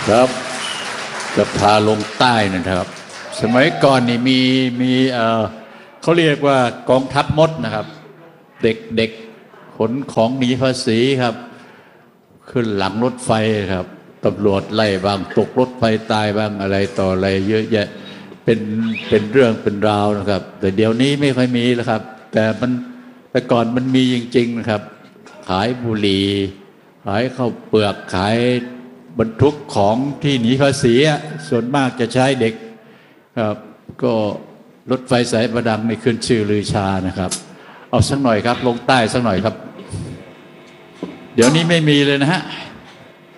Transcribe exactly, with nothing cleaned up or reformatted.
ครับจะพาลงใต้นะครับสมัยก่อนนี่มีมีเอ่อเขาเรียกว่ากองทัพมดนะครับเด็กเด็กขนของหนีภาษีครับขึ้นหลังรถไฟครับตำรวจไล่บางตกรถไฟตายบ้างอะไรต่ออะไรเยอะแยะเป็นเป็นเรื่องเป็นราวนะครับแต่เดี๋ยวนี้ไม่ค่อยมีแล้วครับแต่มันแต่ก่อนมันมีจริงๆนะครับขายบุหรี่ขายข้าวเปลือกขายบรรทุกของที่หนีภาษีส่วนมากจะใช้เด็กครับก็รถไฟสายประดังไม่ขึ้นชื่อลือชานะครับเอาสักหน่อยครับลงใต้สักหน่อยครับเดี๋ยวนี้ไม่มีเลยนะฮะ